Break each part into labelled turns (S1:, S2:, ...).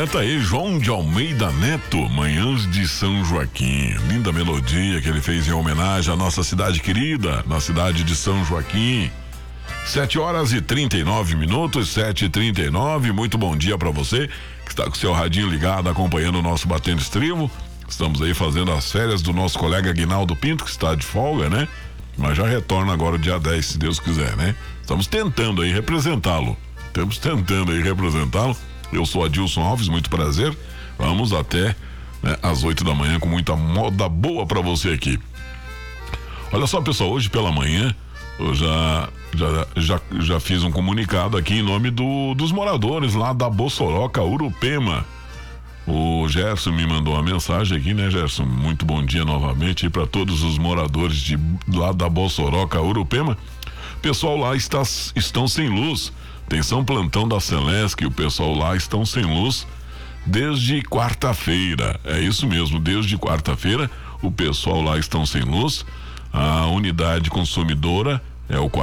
S1: Tá aí João de Almeida Neto, Manhãs de São Joaquim. Linda melodia que ele fez em homenagem à nossa cidade querida, na cidade de São Joaquim. 7h39, 7h39. Muito bom dia pra você que está com o seu radinho ligado, acompanhando o nosso Batendo Estribo. Estamos aí fazendo as férias do nosso colega Aguinaldo Pinto, que está de folga, né? Mas já retorna agora dia 10, se Deus quiser, né? Estamos tentando aí representá-lo. Eu sou Adilson Alves, muito prazer. Vamos até, né, às 8 da manhã com muita moda boa pra você aqui. Olha só, pessoal, hoje pela manhã eu já fiz um comunicado aqui em nome dos moradores lá da Bossoroca, Urupema. O Gerson me mandou uma mensagem aqui, né, Gerson? Muito bom dia novamente para todos os moradores lá da Bossoroca, Urupema. O pessoal lá estão sem luz. Atenção, plantão da Celesc, o pessoal lá estão sem luz desde quarta-feira. É isso mesmo, desde quarta-feira o pessoal lá estão sem luz. A unidade consumidora é o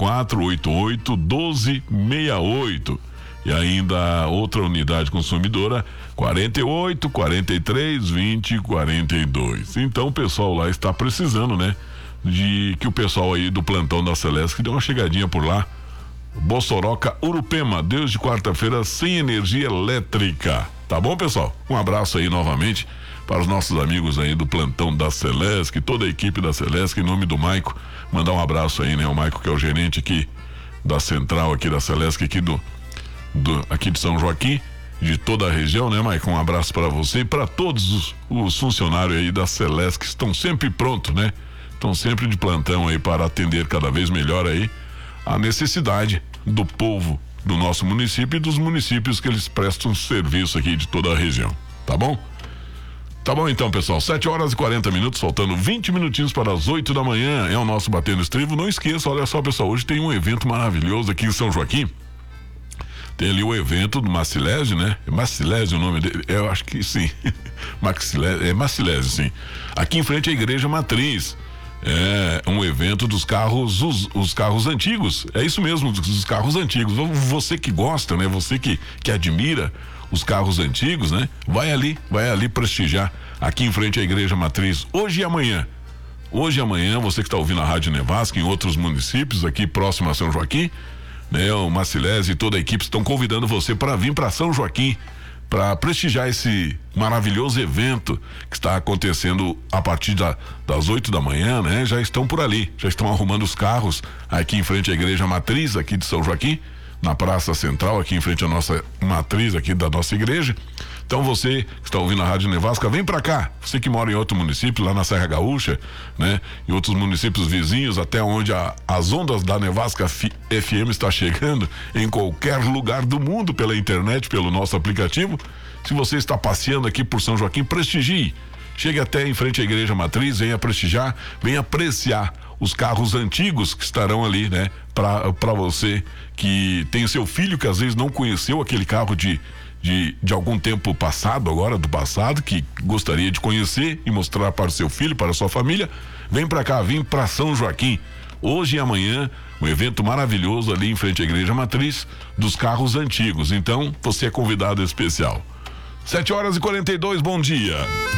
S1: 4488-1268. E ainda outra unidade consumidora, 48, 43, 20, 42. Então o pessoal lá está precisando, né? De que o pessoal aí do plantão da Celesc dê uma chegadinha por lá. Bossoroca, Urupema, desde quarta-feira sem energia elétrica. Tá bom, pessoal? Um abraço aí novamente para os nossos amigos aí do plantão da Celesc, toda a equipe da Celesc, em nome do Maico. Mandar um abraço aí, né? O Maico, que é o gerente aqui da central aqui da Celesc, aqui aqui de São Joaquim, de toda a região, né, Maico? Um abraço para você e para todos os funcionários aí da Celesc que estão sempre prontos, né? Estão sempre de plantão aí para atender cada vez melhor aí a necessidade do povo do nosso município e dos municípios que eles prestam serviço aqui de toda a região, tá bom? Tá bom então, pessoal, 7h40, faltando 20 minutinhos para as 8 da manhã, é o nosso Batendo Estribo. Não esqueça, olha só, pessoal, hoje tem um evento maravilhoso aqui em São Joaquim. Tem ali o evento do Macilese, né? É Macilese o nome dele? Eu acho que sim. É Macilese, sim. Aqui em frente à Igreja Matriz. É um evento dos carros, os carros antigos. É isso mesmo, dos carros antigos. Você que gosta, né? Você que admira os carros antigos, né? Vai ali prestigiar aqui em frente à Igreja Matriz, hoje e amanhã. Hoje e amanhã, você que está ouvindo a Rádio Nevasca em outros municípios aqui próximo a São Joaquim, né? O Macilese e toda a equipe estão convidando você para vir para São Joaquim, para prestigiar esse maravilhoso evento que está acontecendo a partir das 8 da manhã, né? Já estão por ali, já estão arrumando os carros aqui em frente à Igreja Matriz aqui de São Joaquim, na Praça Central, aqui em frente à nossa matriz aqui da nossa igreja. Então você que está ouvindo a Rádio Nevasca, vem pra cá. Você que mora em outro município, lá na Serra Gaúcha, né? E outros municípios vizinhos, até onde as ondas da Nevasca FM está chegando, em qualquer lugar do mundo, pela internet, pelo nosso aplicativo. Se você está passeando aqui por São Joaquim, prestigie. Chegue até em frente à Igreja Matriz, venha prestigiar, venha apreciar os carros antigos que estarão ali, né? Para você que tem o seu filho que às vezes não conheceu aquele carro de algum tempo passado, agora do passado, que gostaria de conhecer e mostrar para o seu filho, para a sua família. Vem para cá, vem para São Joaquim. Hoje e amanhã, um evento maravilhoso ali em frente à Igreja Matriz dos carros antigos. Então, você é convidado especial. 7h42, bom dia.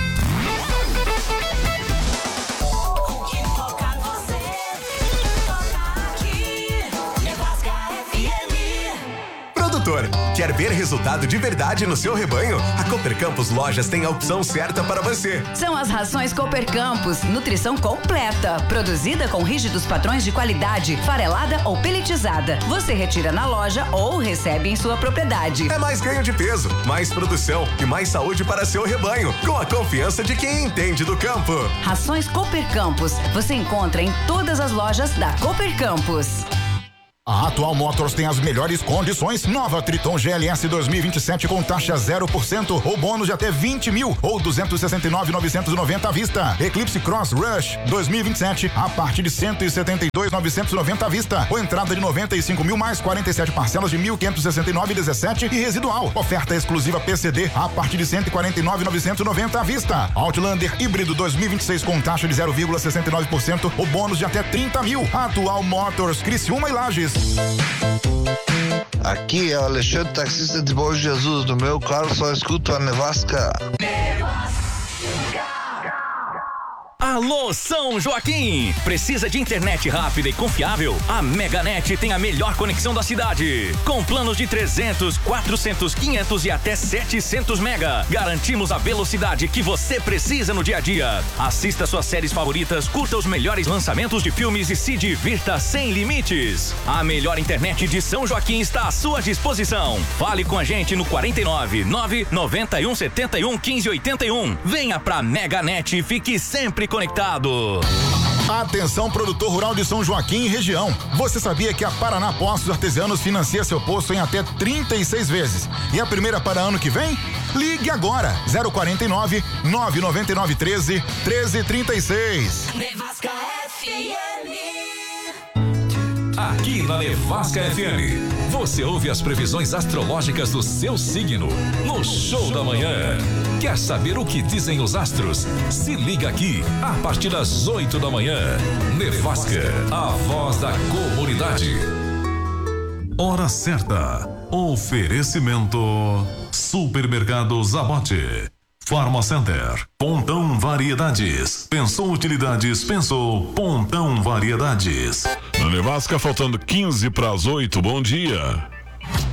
S2: Quer ver resultado de verdade no seu rebanho? A Cooper Campus Lojas tem a opção certa para você.
S3: São as rações Cooper Campus, nutrição completa, produzida com rígidos padrões de qualidade, farelada ou peletizada. Você retira na loja ou recebe em sua propriedade.
S2: É mais ganho de peso, mais produção e mais saúde para seu rebanho, com a confiança de quem entende do campo.
S3: Rações Cooper Campus, você encontra em todas as lojas da Cooper Campus.
S4: A Atual Motors tem as melhores condições. Nova Triton GLS 2027 com taxa 0% ou bônus de até 20 mil ou 269.990 à vista. Eclipse Cross Rush 2027 a partir de 172.990 à vista. Ou entrada de 95 mil mais 47 parcelas de 1.569,17 e residual. Oferta exclusiva PCD a partir de 149.990 à vista. Outlander híbrido 2026 com taxa de 0,69% ou bônus de até 30 mil. Atual Motors, Criciúma e Lages.
S5: Aqui é o Alexandre, taxista de Bom Jesus. No meu carro só escuto a nevasca.
S6: Alô, São Joaquim! Precisa de internet rápida e confiável? A Meganet tem a melhor conexão da cidade. Com planos de 300, 400, 500 e até 700 mega. Garantimos a velocidade que você precisa no dia a dia. Assista suas séries favoritas, curta os melhores lançamentos de filmes e se divirta sem limites. A melhor internet de São Joaquim está à sua disposição. Fale com a gente no 49 991 71 15 81. Venha pra Meganet e fique sempre conectado.
S4: Atenção, produtor rural de São Joaquim e região. Você sabia que a Paraná Poços Artesianos financia seu poço em até 36 vezes? E a primeira para ano que vem? Ligue agora, 049 999 13 1336.
S7: Nevasca FM.
S8: Aqui na Nevasca FM, você ouve as previsões astrológicas do seu signo no Show da Manhã. Quer saber o que dizem os astros? Se liga aqui, a partir das 8 da manhã. Nevasca, a voz da comunidade. Hora certa. Oferecimento Supermercado Zabote, Pharma Center, Pontão Variedades. Pensou utilidades, pensou Pontão Variedades.
S1: Na Nevasca, faltando 15 para as 8, bom dia.